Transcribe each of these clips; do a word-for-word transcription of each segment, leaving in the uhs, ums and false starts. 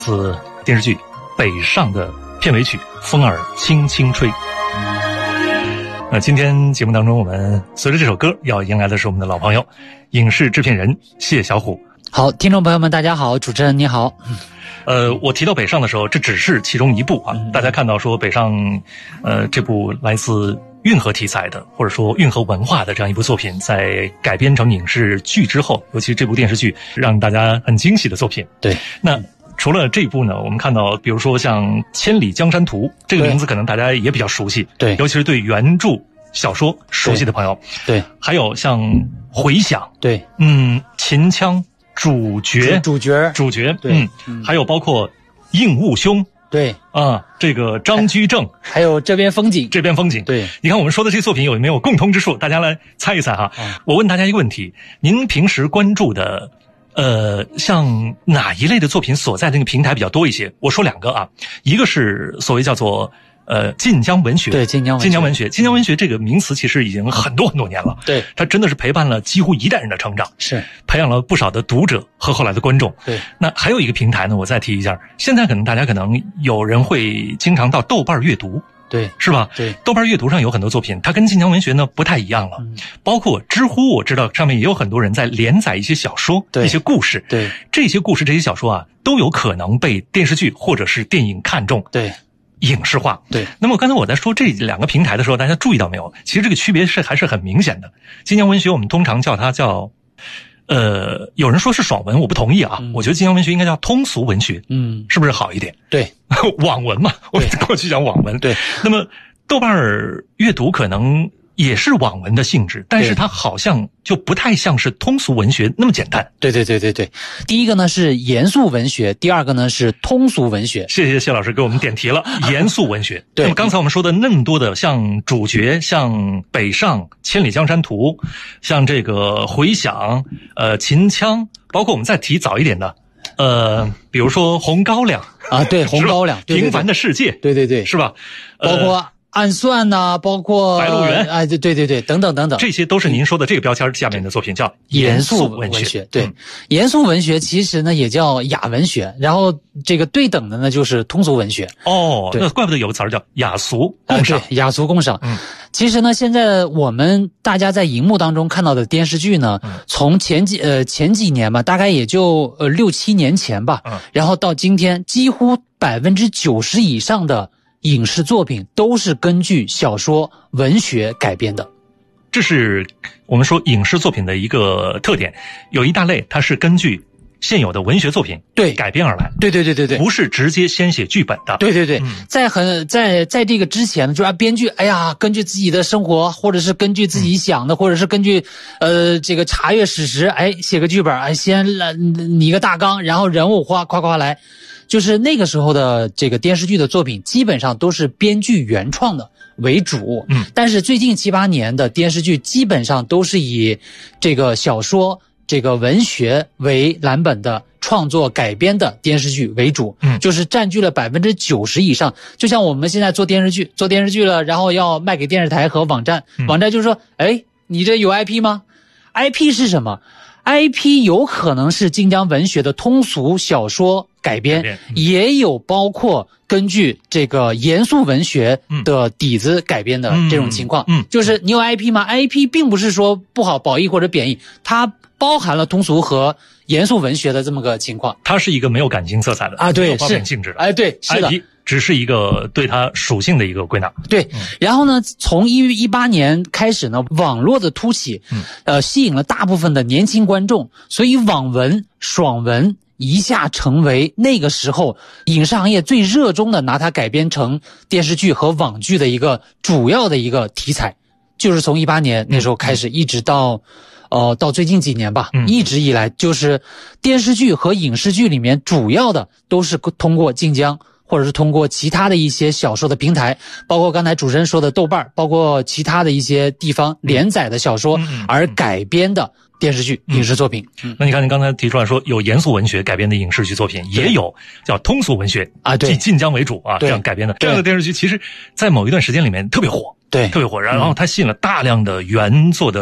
自电视剧《北上》的片尾曲《风儿轻轻吹》。那今天节目当中，我们随着这首歌要迎来的是我们的老朋友，影视制片人谢小虎。 好，听众朋友们，大家好，主持人你好。 呃，我提到北上的时候，这只是其中一部啊。嗯、大家看到说北上，呃，这部来自运河题材的，或者说运河文化的这样一部作品，在改编成影视剧之后，尤其这部电视剧让大家很惊喜的作品。 对， 那除了这一部呢，我们看到，比如说像《千里江山图》这个名字，可能大家也比较熟悉。 对， 尤其是对原著小说熟悉的朋友。 对， 还有像《回响》。 对， 嗯，秦腔。主角， 主角， 主角， 对， 嗯，还有包括应物兄， 对啊，这个张居正， 还有这边风景， 这边风景， 对， 你看我们说的这些作品有没有共通之处？大家来猜一猜哈。嗯、我问大家一个问题：您平时关注的，呃，像哪一类的作品所在的那个平台比较多一些？我说两个啊，一个是所谓叫做。呃，晋江文学， 对，晋江文学， 晋江文学，晋江文学这个名词其实已经很多很多年了。 对， 它真的是陪伴了几乎一代人的成长， 是培养了不少的读者和后来的观众。 对， 那还有一个平台呢，我再提一下，现在可能大家可能有人会经常到豆瓣阅读， 对， 是吧？ 对， 豆瓣阅读上有很多作品，它跟晋江文学呢不太一样了。嗯、包括知乎，我知道上面也有很多人在连载一些小说， 对， 一些故事， 对， 这些故事、这些小说啊，都有可能被电视剧或者是电影看中。 对。 影视化， 对。 那么刚才我在说这两个平台的时候，大家注意到没有？其实这个区别是还是很明显的。晋江文学我们通常叫它叫，呃，有人说是爽文，我不同意啊。嗯、我觉得晋江文学应该叫通俗文学，嗯，是不是好一点？ 对， 网文嘛，我们过去讲网文。 对。 那么豆瓣阅读可能也是网文的性质，但是它好像就不太像是通俗文学那么简单。 对对对对对，第一个呢是严肃文学，第二个呢是通俗文学。 谢谢谢老师给我们点题了，严肃文学。 对， 那么刚才我们说的那么多的，像主角，像北上、千里江山图，像这个回响，呃，秦腔，包括我们再提早一点的，呃，比如说红高粱啊，对，红高粱，对对对平凡的世界， 对对对， 是吧？ 包括。呃暗算呐、啊，包括白鹿原， 哎，对对对对，等等等等， 这些都是您说的这个标签下面的作品，叫严肃文学。 文学对，嗯、严肃文学其实呢也叫雅文学，然后这个对等的呢就是通俗文学。 哦，那怪不得有个词儿叫雅俗共赏。 啊、对，雅俗共赏。 嗯， 其实呢，现在我们大家在荧幕当中看到的电视剧呢，嗯、从前几呃前几年吧，大概也就呃六七年前吧，嗯、然后到今天，几乎百分之九十以上的。影视作品都是根据小说文学改编的， 这是我们说影视作品的一个特点。有一大类它是根据现有的文学作品对改编而来， 对对对对对， 不是直接先写剧本的。 对对对， 嗯、 在很在在这个之前呢，就是编剧，哎呀，根据自己的生活，或者是根据自己想的，嗯、或者是根据呃这个查阅史实，哎，写个剧本，哎，先拟个大纲，然后人物夸夸夸来。就是那个时候的这个电视剧的作品，基本上都是编剧原创的为主。嗯，但是最近七八年的电视剧基本上都是以这个小说、这个文学为蓝本的创作改编的电视剧为主。嗯，就是占据了百分之九十以上。就像我们现在做电视剧，做电视剧了，然后要卖给电视台和网站，嗯、网站就说：“哎，你这有 I P 吗 ？I P 是什么？”I P 有可能是晋江文学的通俗小说改编，改编嗯、也有包括根据这个严肃文学的底子改编的这种情况。嗯，嗯就是你有 I P 吗 ？I P 并不是说不好褒义或者贬义，它包含了通俗和严肃文学的这么个情况。 它是一个没有感情色彩的啊，对， 是性质的。 哎，对，是的。 I P 只是一个对它属性的一个归纳。 对，嗯、然后呢，从一一八年开始呢，网络的突起，嗯、呃，吸引了大部分的年轻观众，所以网文、爽文一下成为那个时候影视行业最热衷的拿它改编成电视剧和网剧的一个主要的一个题材，就是从一八年那时候开始，嗯、一直到。呃，到最近几年吧，嗯、一直以来就是电视剧和影视剧里面主要的都是通过晋江或者是通过其他的一些小说的平台，包括刚才主持人说的豆瓣，包括其他的一些地方连载的小说而改编的电视剧、嗯、影视作品。 嗯、那你看，您刚才提出来说有严肃文学改编的影视剧作品，也有叫通俗文学啊，对， 以晋江为主啊这样改编的这样的电视剧，其实在某一段时间里面特别火， 对， 特别火，然后它吸引了大量的原作的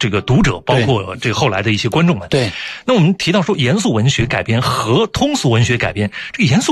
这个读者，包括这个后来的一些观众们。 对， 那我们提到说严肃文学改编和通俗文学改编，这个严肃